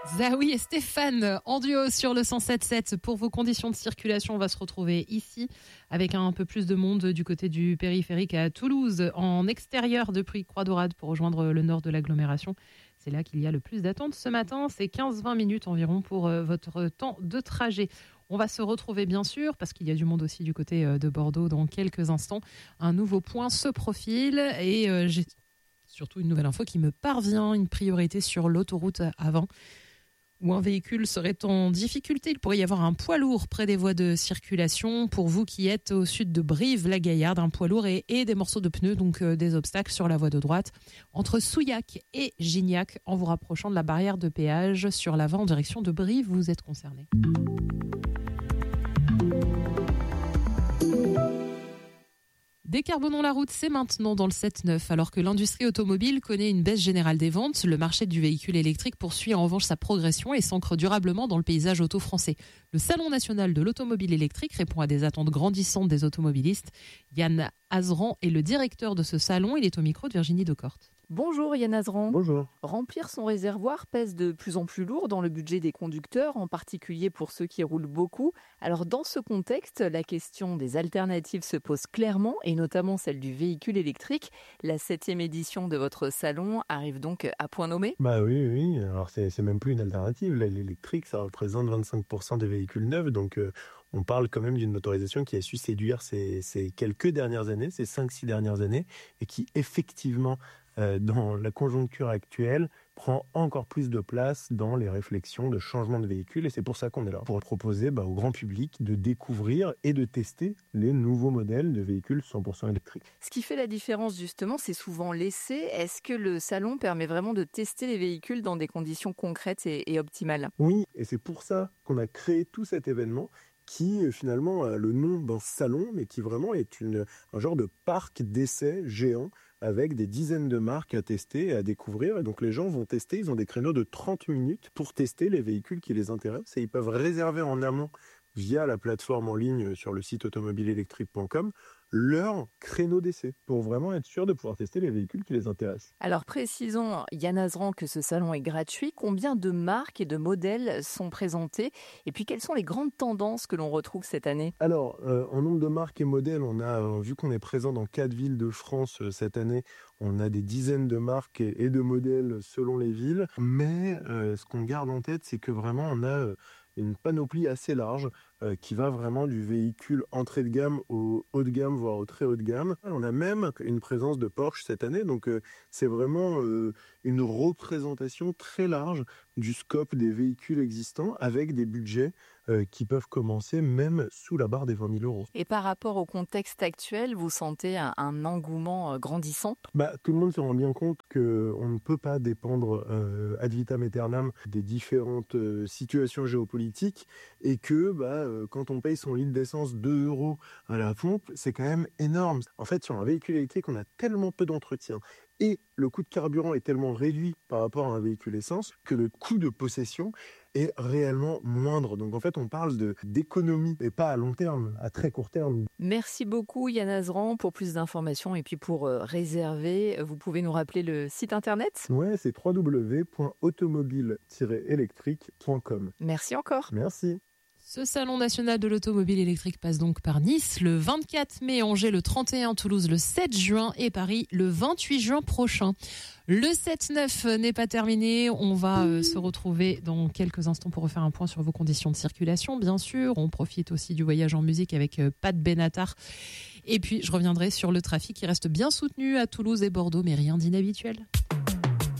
Zawi et Stéphane en duo sur le 107.7 pour vos conditions de circulation. On va se retrouver ici avec un peu plus de monde du côté du périphérique à Toulouse, en extérieur depuis Croix-Daurade pour rejoindre le nord de l'agglomération. C'est là qu'il y a le plus d'attente ce matin. C'est 15-20 minutes environ pour votre temps de trajet. On va se retrouver bien sûr, parce qu'il y a du monde aussi du côté de Bordeaux dans quelques instants. Un nouveau point se profile et j'ai surtout une nouvelle info qui me parvient, une priorité sur l'autoroute A20. Où un véhicule serait en difficulté. Il pourrait y avoir un poids lourd près des voies de circulation. Pour vous qui êtes au sud de Brive-la-Gaillarde, un poids lourd et des morceaux de pneus, donc des obstacles sur la voie de droite, entre Souillac et Gignac, en vous rapprochant de la barrière de péage sur l'avant en direction de Brive. Vous êtes concerné. Décarbonons la route, c'est maintenant dans le 7-9. Alors que l'industrie automobile connaît une baisse générale des ventes, le marché du véhicule électrique poursuit en revanche sa progression et s'ancre durablement dans le paysage auto français. Le Salon national de l'automobile électrique répond à des attentes grandissantes des automobilistes. Yann Azran est le directeur de ce salon. Il est au micro de Virginie Decorte. Bonjour Yann Azran. Bonjour. Remplir son réservoir pèse de plus en plus lourd dans le budget des conducteurs, en particulier pour ceux qui roulent beaucoup. Alors dans ce contexte, la question des alternatives se pose clairement, et notamment celle du véhicule électrique. La 7e édition de votre salon arrive donc à point nommé. Oui. Alors c'est même plus une alternative. L'électrique, ça représente 25% des véhicules neufs, donc on parle quand même d'une motorisation qui a su séduire ces quelques dernières années, ces 5-6 dernières années, et qui effectivement, dans la conjoncture actuelle, prend encore plus de place dans les réflexions de changement de véhicule. Et c'est pour ça qu'on est là, pour proposer au grand public de découvrir et de tester les nouveaux modèles de véhicules 100% électriques. Ce qui fait la différence justement, c'est souvent l'essai. Est-ce que le salon permet vraiment de tester les véhicules dans des conditions concrètes et optimales ? Oui, et c'est pour ça qu'on a créé tout cet événement qui finalement a le nom d'un salon, mais qui vraiment est un genre de parc d'essais géant avec des dizaines de marques à tester et à découvrir. Et donc les gens vont tester, ils ont des créneaux de 30 minutes pour tester les véhicules qui les intéressent et ils peuvent réserver en amont via la plateforme en ligne sur le site automobileelectrique.com leur créneau d'essai pour vraiment être sûr de pouvoir tester les véhicules qui les intéressent. Alors précisons, Yann Azran, que ce salon est gratuit. Combien de marques et de modèles sont présentés ? Et puis quelles sont les grandes tendances que l'on retrouve cette année ? Alors, en nombre de marques et modèles, on a, vu qu'on est présent dans 4 villes de France cette année, on a des dizaines de marques et de modèles selon les villes. Mais ce qu'on garde en tête, c'est que vraiment on a une panoplie assez large qui va vraiment du véhicule entrée de gamme au haut de gamme, voire au très haut de gamme. On a même une présence de Porsche cette année, donc c'est vraiment une représentation très large du scope des véhicules existants avec des budgets qui peuvent commencer même sous la barre des 20 000 euros. Et par rapport au contexte actuel, vous sentez un engouement grandissant ? Tout le monde se rend bien compte qu'on ne peut pas dépendre ad vitam aeternam des différentes situations géopolitiques et que quand on paye son litre d'essence 2 € à la pompe, c'est quand même énorme. En fait, sur un véhicule électrique, on a tellement peu d'entretien et le coût de carburant est tellement réduit par rapport à un véhicule essence que le coût de possession est réellement moindre. Donc en fait, on parle d'économie et pas à long terme, à très court terme. Merci beaucoup Yann Azran. Pour plus d'informations et puis pour réserver, vous pouvez nous rappeler le site internet ? Ouais, c'est www.automobile-électrique.com. Merci encore. Merci. Ce salon national de l'automobile électrique passe donc par Nice le 24 mai, Angers le 31, Toulouse le 7 juin et Paris le 28 juin prochain. Le 7-9 n'est pas terminé, on va se retrouver dans quelques instants pour refaire un point sur vos conditions de circulation, bien sûr. On profite aussi du voyage en musique avec Pat Benatar. Et puis je reviendrai sur le trafic qui reste bien soutenu à Toulouse et Bordeaux, mais rien d'inhabituel.